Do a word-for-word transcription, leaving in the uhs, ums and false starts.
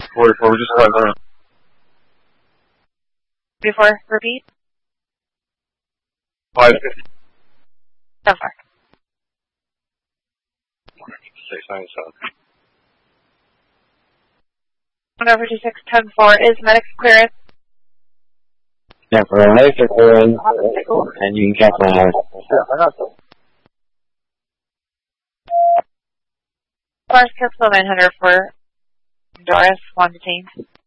forty-four, we just got that. Before, repeat. five fifty. So far. six ninety-seven. one over to six ten four is medics clearance. Yeah, for a laser clearance, and you can catch my house. Yeah, I got that. Mars Capital nine hundred for Doris, one detained.